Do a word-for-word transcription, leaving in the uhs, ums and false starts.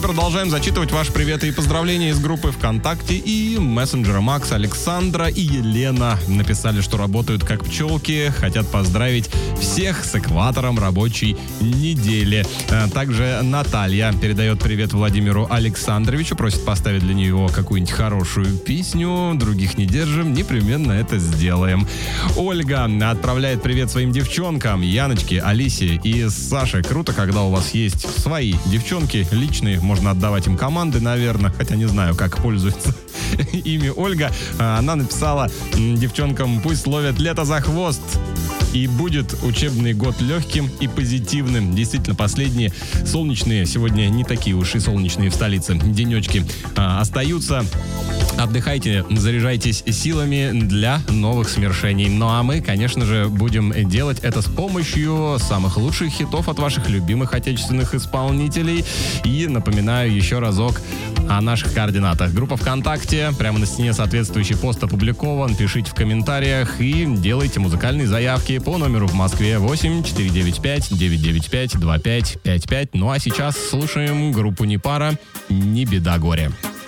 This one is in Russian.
продолжаем зачитывать ваши приветы и поздравления из группы ВКонтакте и мессенджера. Макс, Александра и Елена написали, что работают как пчелки, хотят поздравить всех с экватором рабочей недели. Также Наталья передает привет Владимиру Александровичу, просит поставить для него какую-нибудь хорошую песню. Других не держим, непременно это сделаем. Ольга отправляет привет своим девчонкам, Яночке, Алисе и Саше. Круто, когда у вас есть свои девчонки личные, можно отдавать им команды, наверное, хотя не знаю, как пользуется ими Ольга. Она написала девчонкам: пусть ловят лето за хвост, и будет учебный год легким и позитивным. Действительно, последние солнечные, сегодня не такие уж и солнечные в столице, денечки а, остаются. Отдыхайте, заряжайтесь силами для новых свершений. Ну а мы, конечно же, будем делать это с помощью самых лучших хитов от ваших любимых отечественных исполнителей. И напоминаю еще разок о наших координатах. Группа ВКонтакте, прямо на стене соответствующий пост опубликован. Пишите в комментариях и делайте музыкальные заявки по номеру в Москве восемь четыре девять пять девять девять пять два пять пять пять. Ну а сейчас слушаем группу Непара «Не беда горе».